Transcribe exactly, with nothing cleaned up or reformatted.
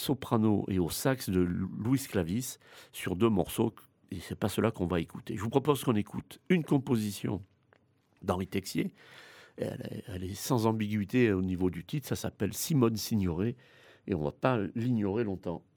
soprano et au sax de Louis Clavis sur deux morceaux et c'est pas cela qu'on va écouter. Je vous propose qu'on écoute une composition d'Henri Texier. Elle est elle est sans ambiguïté au niveau du titre, ça s'appelle Simone Signoret et on va pas l'ignorer longtemps.